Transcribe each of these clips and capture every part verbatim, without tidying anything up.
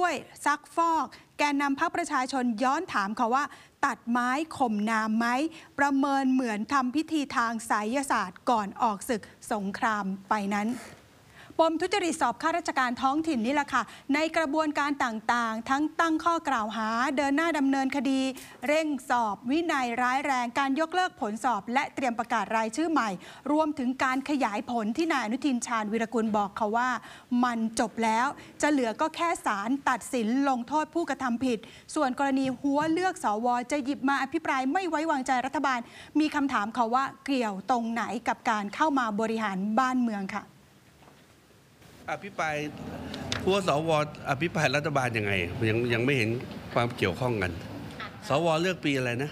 วยซักฟอกแกนนำพรรคประชาชนย้อนถามเขาว่าตัดไม้ข่มน้ำไหมประเมินเหมือนทำพิธีทางไสยศาสตร์ก่อนออกศึกสงครามไปนั้นปมทุจริตสอบข้าราชการท้องถิ่นนี่แหละค่ะในกระบวนการต่างๆทั้งตั้งข้อกล่าวหาเดินหน้าดำเนินคดีเร่งสอบวินัยร้ายแรงการยกเลิกผลสอบและเตรียมประกาศรายชื่อใหม่รวมถึงการขยายผลที่นายอนุทินชาญวีรกุลบอกเขาว่ามันจบแล้วจะเหลือก็แค่ศาลตัดสินลงโทษผู้กระทำผิดส่วนกรณีหัวเลือกสวจะหยิบมาอภิปรายไม่ไว้วางใจรัฐบาลมีคำถามเขาว่าเกี่ยวตรงไหนกับการเข้ามาบริหารบ้านเมืองค่ะอภิปรายพวกสวอภิปรายรัฐบาลยังไงยังยังไม่เห็นความเกี่ยวข้องกันสวเลือกปีอะไรนะ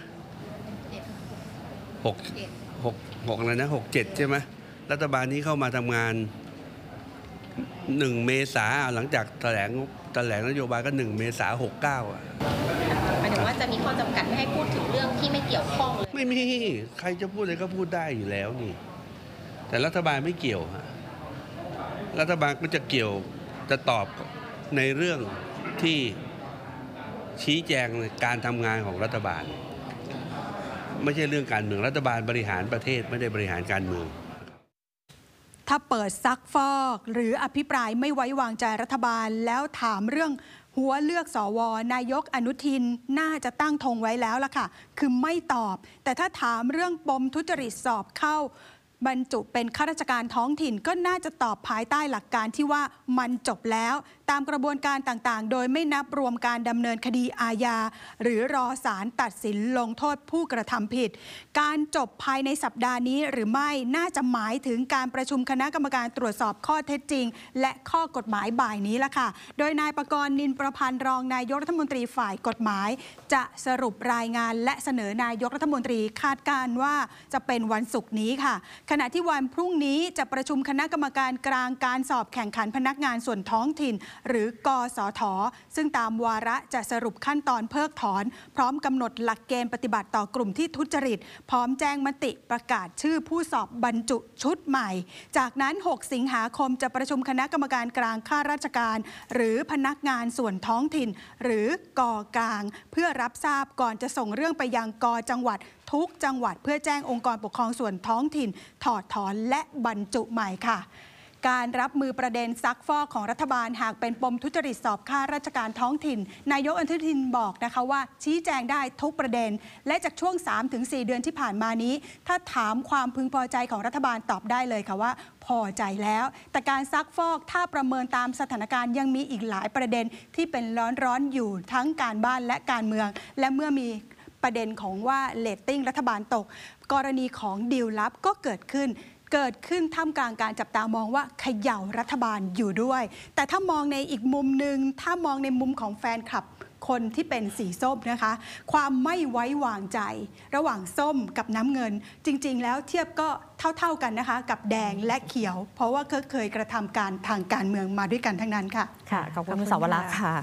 หกหกหกอะไรนะหกเจ็ดใช่ไหมรัฐบาลนี้เข้ามาทำงานหนึ่งเมษาหลังจากแถลงแถลงนโยบายก็หนึ่งเมษาหกเก้าอ่ะหมายถึงว่าจะมีข้อจำกัดไม่ให้พูดถึงเรื่องที่ไม่เกี่ยวข้องเลยไม่มีใครจะพูดอะไรก็พูดได้อยู่แล้วนี่แต่รัฐบาลไม่เกี่ยวฮะรัฐบาลก็จะเกี่ยวจะตอบในเรื่องที่ชี้แจงการทำงานของรัฐบาลไม่ใช่เรื่องการเมืองรัฐบาลบริหารประเทศไม่ได้บริหารการเมืองถ้าเปิดซักฟอกหรืออภิปรายไม่ไว้วางใจรัฐบาลแล้วถามเรื่องหัวเลือกสวนายกอนุทินน่าจะตั้งธงไว้แล้วล่ะค่ะคือไม่ตอบแต่ถ้าถามเรื่องปมทุจริตสอบเข้าบรรจุเป็นข้าราชการท้องถิ่นก็น่าจะตอบภายใต้หลักการที่ว่ามันจบแล้วตามกระบวนการต่างๆโดยไม่นับรวมการดำเนินคดีอาญาหรือรอศาลตัดสินลงโทษผู้กระทำผิดการจบภายในสัปดาห์นี้หรือไม่น่าจะหมายถึงการประชุมคณะกรรมการตรวจสอบข้อเท็จจริงและข้อกฎหมายบ่ายนี้ละค่ะโดยนายประกรณ์นินประพันธ์รองนายกรัฐมนตรีฝ่ายกฎหมายจะสรุปรายงานและเสนอนายกรัฐมนตรีคาดการณ์ว่าจะเป็นวันศุกร์นี้ค่ะขณะที่วันพรุ่งนี้จะประชุมคณะกรรมการกลางการสอบแข่งขันพนักงานส่วนท้องถิ่นหรือกสท.ซึ่งตามวาระจะสรุปขั้นตอนเพิกถอนพร้อมกำหนดหลักเกณฑ์ปฏิบัติต่อกลุ่มที่ทุจริตพร้อมแจ้งมติประกาศชื่อผู้สอบบรรจุชุดใหม่จากนั้นหกสิงหาคมจะประชุมคณะกรรมการกลางข้าราชการหรือพนักงานส่วนท้องถิ่นหรือกกลางเพื่อรับทราบก่อนจะส่งเรื่องไปยังกจังหวัดทุกจังหวัดเพื่อแจ้งองค์กรปกครองส่วนท้องถิ่นถอดถอนและบรรจุใหม่ค่ะการรับมือประเด็นซักฟอกของรัฐบาลหากเป็นปมทุจริตสอบข้าราชการท้องถิ่นนายกอนุทินบอกนะคะว่าชี้แจงได้ทุกประเด็นและจากช่วง สามถึงสี่ เดือนที่ผ่านมานี้ถ้าถามความพึงพอใจของรัฐบาลตอบได้เลยค่ะว่าพอใจแล้วแต่การซักฟอกถ้าประเมินตามสถานการณ์ยังมีอีกหลายประเด็นที่เป็นร้อนๆอยู่ทั้งการบ้านและการเมืองและเมื่อมีประเด็นของว่าเรตติ้งรัฐบาลตกกรณีของดีลลับก็เกิดขึ้นเกิดขึ้นท่ามกลางการจับตามองว่าเขย่ารัฐบาลอยู่ด้วยแต่ถ้ามองในอีกมุมหนึ่งถ้ามองในมุมของแฟนคลับคนที่เป็นสีส้มนะคะความไม่ไว้วางใจระหว่างส้มกับน้ำเงินจริงๆแล้วเทียบก็เท่าๆกันนะคะกับแดงและเขียวเพราะว่าเคยกระทำการทางการเมืองมาด้วยกันทั้งนั้นค่ะค่ะขอบคุณคุณสาวรักษ์ค่ะ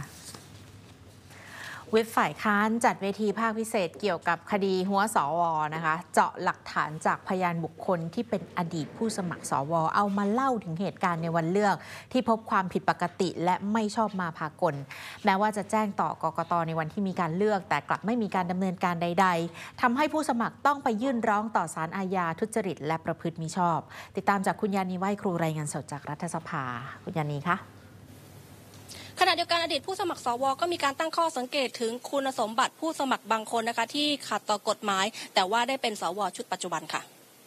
วิปฝ่ายค้านจัดเวทีภาคพิเศษเกี่ยวกับคดีหัวสวนะคะเจาะหลักฐานจากพยานบุคคลที่เป็นอดีตผู้สมัครสวเอามาเล่าถึงเหตุการณ์ในวันเลือกที่พบความผิดปกติและไม่ชอบมาพากลแม้ว่าจะแจ้งต่อกกต.ในวันที่มีการเลือกแต่กลับไม่มีการดำเนินการใดๆทำให้ผู้สมัครต้องไปยื่นร้องต่อศาลอาญาทุจริตและประพฤติมิชอบติดตามจากคุณยานีไหวครูรายงานสดจากรัฐสภาคุณยานีคะขณะเดียวกันอดีตผู้สมัครสวก็มีการตั้งข้อสังเกตถึงคุณสมบัติผู้สมัครบางคนนะคะที่ขัดต่อกฎหมายแต่ว่าได้เป็นสวชุดปัจจุบันค่ะ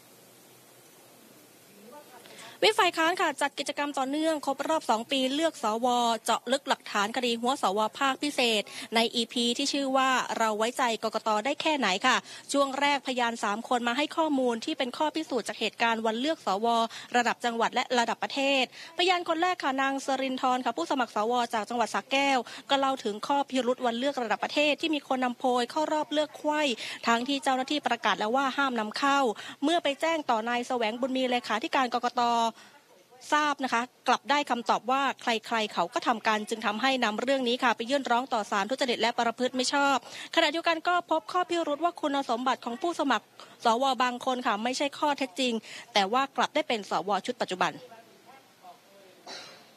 วิปฝ่ายค้านค่ะจัดกิจกรรมต่อเนื่องครบรอบสองปีเลือกสวเจาะลึกหลักฐานคดีหัวสวภาคพิเศษใน อี พี ที่ชื่อว่าเราไว้ใจกกต.ได้แค่ไหนค่ะช่วงแรกพยานสามคนมาให้ข้อมูลที่เป็นข้อพิสูจน์จากเหตุการณ์วันเลือกสวระดับจังหวัดและระดับประเทศพยานคนแรกค่ะนางสรินทร์ค่ะผู้สมัครสวจากจังหวัดสระแก้วก็เล่าถึงข้อพิรุธวันเลือกระดับประเทศที่มีคนนำโพยเข้ารอบเลือกไขว้ทั้งที่เจ้าหน้าที่ประกาศแล้วว่าห้ามนำเข้าเมื่อไปแจ้งต่อนายแสวงบุญมีเลขาธิการกกต.ทราบนะคะกลับได้คำตอบว่าใครๆเขาก็ทำกันจึงทำให้นำเรื่องนี้ค่ะไปยื่นร้องต่อศาลทุจริตและประพฤติไม่ชอบขณะเดียวกันก็พบข้อพิรุธว่าคุณสมบัติของผู้สมัครสวบางคนค่ะไม่ใช่ข้อเท็จจริงแต่ว่ากลับได้เป็นสวชุดปัจจุบัน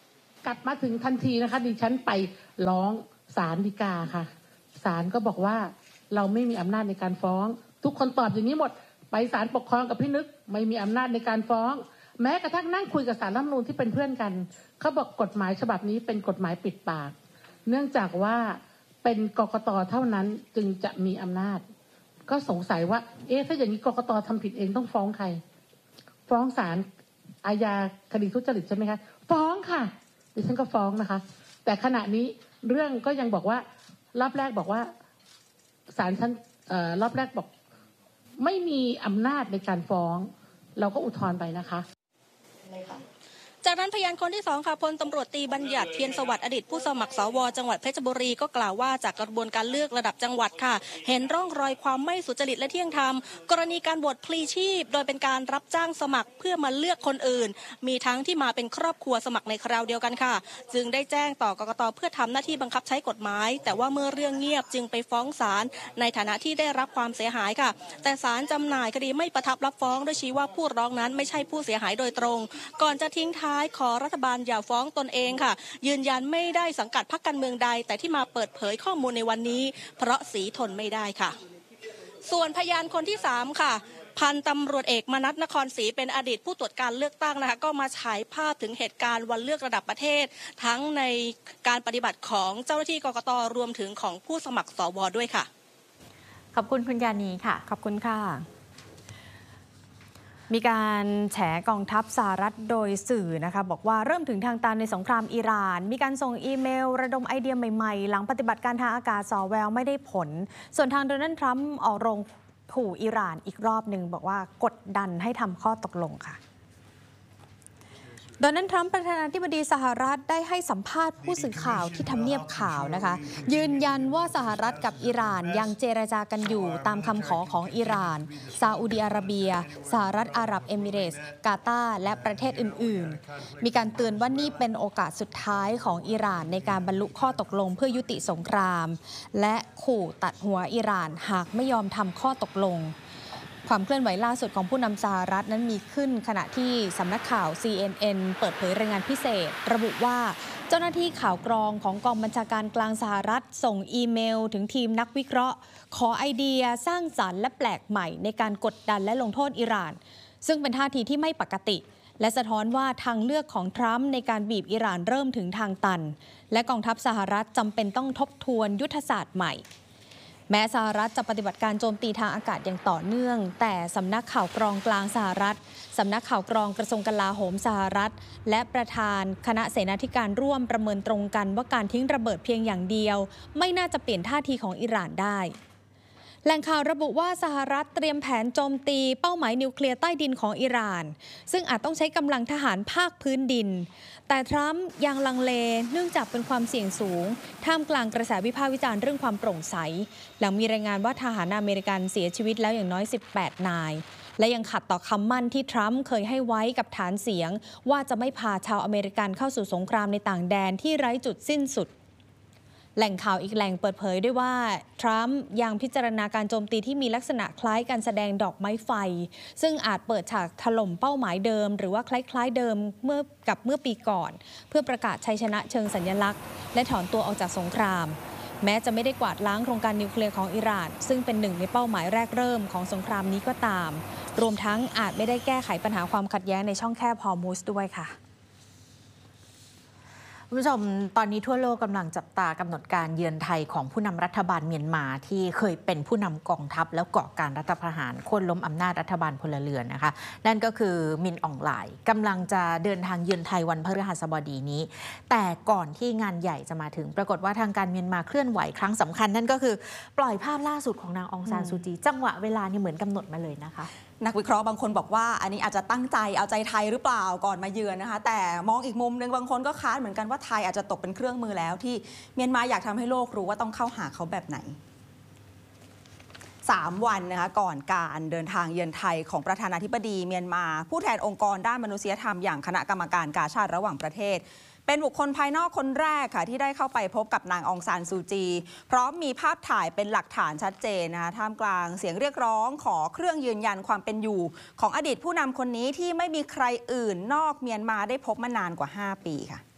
กัดมาถึงทันทีนะคะดิฉันไปร้องศาลฎีกาค่ะศาลก็บอกว่าเราไม่มีอำนาจในการฟ้องทุกคนตอบอย่างนี้หมดไปศาลปกครองกับพี่นึกไม่มีอำนาจในการฟ้องแม้กระทั่งนั่งคุยกับศาลรัฐธรรมนูญที่เป็นเพื่อนกันเขาบอกกฎหมายฉบับนี้เป็นกฎหมายปิดปากเนื่องจากว่าเป็นกกต.เท่านั้นจึงจะมีอำนาจก็สงสัยว่าเอ๊ะถ้าอย่างนี้กกต.ทำผิดเองต้องฟ้องใครฟ้องศาลอาญาคดีทุจริตใช่ไหมคะฟ้องค่ะดิฉันก็ฟ้องนะคะแต่ขณะนี้เรื่องก็ยังบอกว่ารอบแรกบอกว่าศาลชั้นเอ่อรอบแรกบอกไม่มีอำนาจในการฟ้องเราก็อุทธรณ์ไปนะคะจากนั้นพยานคนที่สองค่ะพลตำรวจตีบัญญัติเทียนสวัสดิ์อดีตผู้สมัครสวจังหวัดเพชรบุรีก็กล่าวว่าจากกระบวนการเลือกระดับจังหวัดค่ะเห็นร่องรอยความไม่สุจริตและเที่ยงธรรมกรณีการโหวตพลีชีพโดยเป็นการรับจ้างสมัครเพื่อมาเลือกคนอื่นมีทั้งที่มาเป็นครอบครัวสมัครในคราวเดียวกันค่ะจึงได้แจ้งต่อกกต.เพื่อทำหน้าที่บังคับใช้กฎหมายแต่ว่าเมื่อเรื่องเงียบจึงไปฟ้องศาลในฐานะที่ได้รับความเสียหายค่ะแต่ศาลจำหน่ายคดีไม่ประทับรับฟ้องโดยชี้ว่าผู้ร้องนั้นไม่ใช่ผู้เสียหายโดยตรงก่อนจะทิ้งท้ายขอรัฐบาลอย่าฟ้องตนเองค่ะยืนยันไม่ได้สังกัดพรรคการเมืองใดแต่ที่มาเปิดเผยข้อมูลในวันนี้เพราะสีทนไม่ได้ค่ะส่วนพยานคนที่สามค่ะพันตำรวจเอกมนัสนครศรีเป็นอดีตผู้ตรวจการเลือกตั้งนะคะก็มาฉายภาพถึงเหตุการณ์วันเลือกระดับประเทศทั้งในการปฏิบัติของเจ้าหน้าที่กกต.รวมถึงของผู้สมัครสวด้วยค่ะขอบคุณคุณยานีค่ะขอบคุณค่ะมีการแฉกองทัพสหรัฐโดยสื่อนะคะบอกว่าเริ่มถึงทางตันในสงครามอิหร่านมีการส่งอีเมลระดมไอเดียใหม่ๆหลังปฏิบัติการทางอากาศสอแววไม่ได้ผลส่วนทางโดนัลด์ทรัมป์ออกโรงขู่อิหร่านอีกรอบหนึ่งบอกว่ากดดันให้ทำข้อตกลงค่ะโดนัลด์ทรัมป์ประธานาธิบดีสหรัฐได้ให้สัมภาษณ์ผู้สื่อข่าวที่ทำเนียบข่าวนะคะยืนยันว่าสหรัฐกับอิหร่านยังเจรจากันอยู่ตามคำขอของอิหร่านซาอุดิอาระเบียสหรัฐอาหรับเอมิเรตส์กาตาร์และประเทศอื่นๆมีการเตือนว่านี่เป็นโอกาสสุดท้ายของอิหร่านในการบรรลุข้อตกลงเพื่อยุติสงครามและขู่ตัดหัวอิหร่านหากไม่ยอมทำข้อตกลงความเคลื่อนไหวล่าสุดของผู้นำสหรัฐนั้นมีขึ้นขณะที่สำนักข่าว ซี เอ็น เอ็น เปิดเผยรายงานพิเศษระบุว่าเจ้าหน้าที่ข่าวกรองของกองบัญชาการกลางสหรัฐส่งอีเมลถึงทีมนักวิเคราะห์ขอไอเดียสร้างสรรค์และแปลกใหม่ในการกดดันและลงโทษอิหร่านซึ่งเป็นท่าทีที่ไม่ปกติและสะท้อนว่าทางเลือกของทรัมป์ในการบีบอิหร่านเริ่มถึงทางตันและกองทัพสหรัฐจำเป็นต้องทบทวนยุทธศาสตร์ใหม่แม้สหรัฐจะปฏิบัติการโจมตีทางอากาศอย่างต่อเนื่องแต่สำนักข่าวกรองกลางสหรัฐสำนักข่าวกรองกระทรวงกลาโหมสหรัฐและประธานคณะเสนาธิการร่วมประเมินตรงกันว่าการทิ้งระเบิดเพียงอย่างเดียวไม่น่าจะเปลี่ยนท่าทีของอิหร่านได้แหล่งข่าวระบุว่าสหรัฐเตรียมแผนโจมตีเป้าหมายนิวเคลียร์ใต้ดินของอิหร่านซึ่งอาจต้องใช้กำลังทหารภาคพื้นดินแต่ทรัมป์ยังลังเลเนื่องจากเป็นความเสี่ยงสูงท่ามกลางกระแสวิพากษ์วิจารณ์เรื่องความโปร่งใสหลังมีรายงานว่าทหารอเมริกันเสียชีวิตแล้วอย่างน้อยสิบแปดนายและยังขัดต่อคำมั่นที่ทรัมป์เคยให้ไว้กับฐานเสียงว่าจะไม่พาชาวอเมริกันเข้าสู่สงครามในต่างแดนที่ไร้จุดสิ้นสุดแหล่งข่าวอีกแหล่งเปิดเผยด้วยว่าทรัมป์ยังพิจารณาการโจมตีที่มีลักษณะคล้ายการแสดงดอกไม้ไฟซึ่งอาจเปิดฉากถล่มเป้าหมายเดิมหรือว่าคล้ายๆเดิมเมื่อกับเมื่อปีก่อนเพื่อประกาศชัยชนะเชิงสัญลักษณ์และถอนตัวออกจากสงครามแม้จะไม่ได้กวาดล้างโครงการนิวเคลียร์ของอิหร่านซึ่งเป็นหนึ่งในเป้าหมายแรกเริ่มของสงครามนี้ก็ตามรวมทั้งอาจไม่ได้แก้ไขปัญหาความขัดแย้งในช่องแคบฮอร์มุซด้วยค่ะคุณผู้ชมตอนนี้ทั่วโลกกำลังจับตากำหนดการเยือนไทยของผู้นำรัฐบาลเมียนมาที่เคยเป็นผู้นำกองทัพแล้วก่อการรัฐประหารโค่นล้มอำนาจรัฐบาลพลเรือนนะคะนั่นก็คือมินอองหลายกำลังจะเดินทางเยือนไทยวันพฤหัสบดีนี้แต่ก่อนที่งานใหญ่จะมาถึงปรากฏว่าทางการเมียนมาเคลื่อนไหวครั้งสำคัญนั่นก็คือปล่อยภาพล่าสุดของนางองซานซูจีจังหวะเวลานี่เหมือนกำหนดมาเลยนะคะนักวิเคราะห์บางคนบอกว่าอันนี้อาจจะตั้งใจเอาใจไทยหรือเปล่าก่อนมาเยือนนะคะแต่มองอีกมุมนึงบางคนก็ค้านเหมือนกันว่าไทยอาจจะตกเป็นเครื่องมือแล้วที่เมียนมาอยากทำให้โลกรู้ว่าต้องเข้าหาเขาแบบไหนสามวันนะคะก่อนการเดินทางเยือนไทยของประธานาธิบดีเมียนมาผู้แทนองค์กรด้านมนุษยธรรมอย่างคณะกรรมการกาชาดระหว่างประเทศเป็นบุคคลภายนอกคนแรกค่ะที่ได้เข้าไปพบกับนางองซานซูจีพร้อมมีภาพถ่ายเป็นหลักฐานชัดเจนนะคะท่ามกลางเสียงเรียกร้องขอเครื่องยืนยันความเป็นอยู่ของอดีตผู้นำคนนี้ที่ไม่มีใครอื่นนอกเมียนมาได้พบมานานกว่าห้าปีค่ะ